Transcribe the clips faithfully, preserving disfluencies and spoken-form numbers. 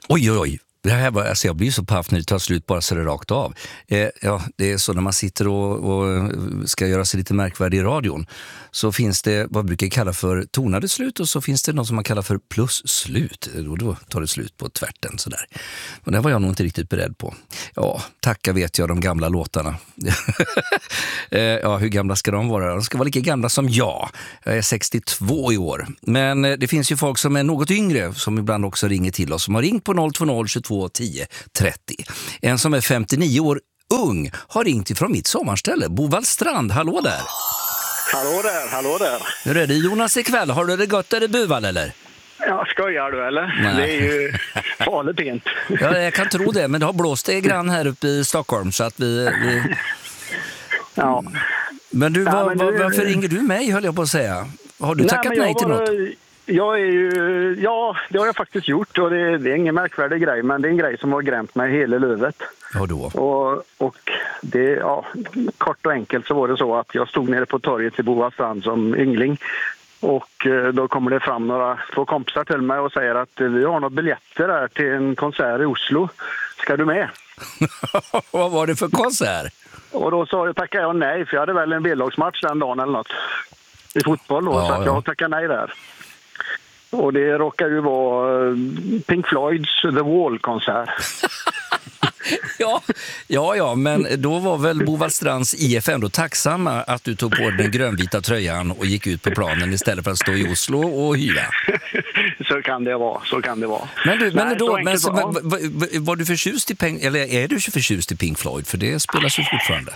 Oj, oj, oj. Det här var, alltså jag blir så paff när det tar slut bara så det rakt av. Eh, ja, det är så när man sitter och, och ska göra sig lite märkvärdig i radion. Så finns det vad brukar kalla för tonade slut och så finns det något som man kallar för plusslut. Och då tar det slut på tvärten sådär. Och det var jag nog inte riktigt beredd på. Ja, tacka vet jag de gamla låtarna. eh, ja, hur gamla ska de vara? De ska vara lika gamla som jag. Jag är sextiotvå i år. Men eh, det finns ju folk som är något yngre som ibland också ringer till oss. Som har ringt på noll två noll tjugotvå tio trettio. En som är femtionio år ung har ringt ifrån mitt sommarställe. Bovallstrand, hallå där. Hallå där, hallå där. Hur är det Jonas ikväll? Har du det gott där i Buval eller? Ja, skojar du eller? Nej. Det är ju farligt pent. Ja, jag kan tro det, men det har blåst det grann här uppe i Stockholm så att vi... vi... Ja. Men du, Ja, var, men var, du- varför ringer du mig höll jag på att säga? Har du Nej, tackat men jag nej till var- något? Jag är ju... Ja, det har jag faktiskt gjort och det, det är ingen märkvärdig grej, men det är en grej som har grämt mig hela livet. Ja då. Och, och det, ja, kort och enkelt så var det så att jag stod nere på torget i Bovallstrand som yngling. Och eh, då kommer det fram några två kompisar till mig och säger att eh, vi har några biljetter där till en konsert i Oslo. Ska du med? Vad var det för konsert? Och då sa jag, tackade jag nej, för jag hade väl en B-lagsmatch den dagen eller något. I fotboll då, Ja, så att ja. jag tackade nej där. Och det råkar ju vara eh, Pink Floyds The Wall-konsert. Ja, ja, ja, men då var väl Bovallstrands I F ändå tacksamma att du tog på den grönvita tröjan och gick ut på planen istället för att stå i Oslo och hyra. Så kan det vara, så kan det vara. Men du, men Nej, då, så men, enkelt så, var- var, var, var du förtjust i Pink, eller är du förtjust i Pink Floyd? För det spelas ju fortfarande.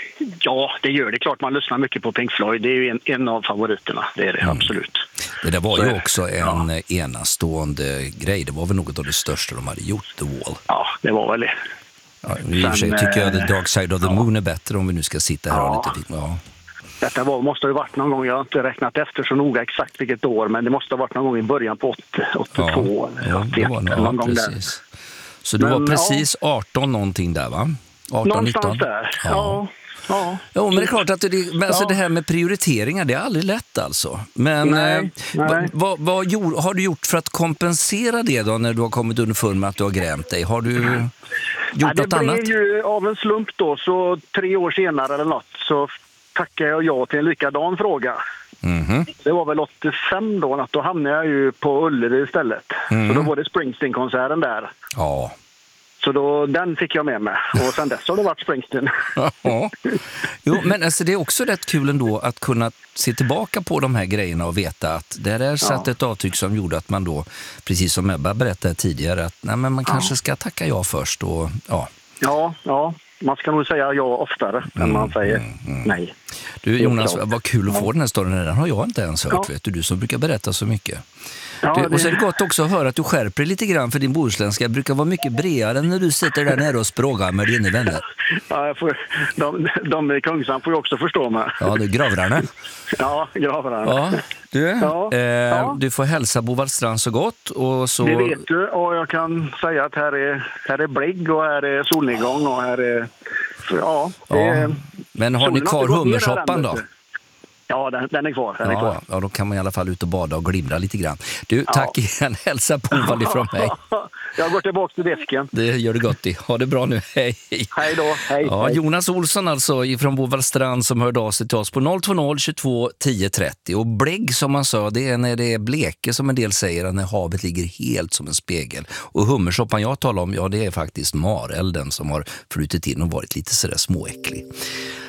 Ja, det gör det. Klart man lyssnar mycket på Pink Floyd. Det är ju en, en av favoriterna, det är det absolut. Det där var Så ju är det. också en enastående grej. Det var väl något av det största de hade gjort, The Wall. Ja, det var väl det. Ja, I och för sig Sen, tycker jag eh, The Dark Side of the Moon är bättre om vi nu ska sitta här och Ja. ha lite... Ja. Detta var, måste ha varit någon gång, jag har inte räknat efter så noga exakt vilket år, men det måste ha varit någon gång i början på åttio, åttiotvå Ja, eller ja, det åttioett, var eller nog, någon ja, gång där. precis. Så du Men, var precis arton någonting där, va? arton, Någonstans nitton? där, ja. ja. Ja, men det är klart att det, men alltså Ja. det här med prioriteringar, det är aldrig lätt alltså. Men Nej, eh, nej. vad, vad, vad gjorde, har du gjort för att kompensera det då när du har kommit underfund med att du har grämt dig? Har du gjort Ja, det något blev annat? ju av en slump då, så tre år senare eller något så tackade jag ja till en likadan fråga. Mhm. Det var väl åttiofem då, att då hamnade jag ju på Ullevi istället. Mm. Så då var det Springsteen-konserten där. Ja. Så då, den fick jag med mig. Och sen dess har det varit Springsteen. Ja. Jo, men alltså det är också rätt kul ändå att kunna se tillbaka på de här grejerna och veta att det är satt Ja. ett avtryck som gjorde att man då, precis som Ebba berättade tidigare, att nej, men man kanske ska tacka ja först och ja. Ja, ja. Man ska nog säga ja oftare än man säger nej. Du Jonas, klart. vad kul att få den här storyn. Den har jag inte ens hört, Ja. vet du, du som brukar berätta så mycket. Ja, Du, och så är det- det gott också att höra att du skärper dig lite grann, för din bohuslänska brukar vara mycket bredare när du sitter där nere och språgar med dina vänner. Ja, jag får, de, de i Kungshamn får ju också förstå mig. Ja, det är gravrarna. Ja, gravarna. Ja, du, Ja, eh, ja. du får hälsa Bovallstrand så gott och så... Det vet du, och jag kan säga att här är, här är blägg och här är solnedgång och här är... Ja, det Ja. är, Men har ni solen kvar inte gått ner hummersoppan än, då? vet du. Ja, den, den är kvar. Den är Ja, kvar. ja, då kan man i alla fall ut och bada och glimra lite grann. Du, tack igen. Hälsa Bovall ifrån mig. Jag går tillbaka till disken. Det gör det gott i. Ha det bra nu. Hej. Hej då. Hej. Ja, hej. Jonas Olsson alltså ifrån Bovallstrand som hörde av sig till oss på noll två noll tjugotvå tio trettio. Och blägg som man sa, det är när det är bleke som en del säger, när havet ligger helt som en spegel. Och hummersoppan jag talar om, ja det är faktiskt marelden som har flutit in och varit lite sådär småäcklig.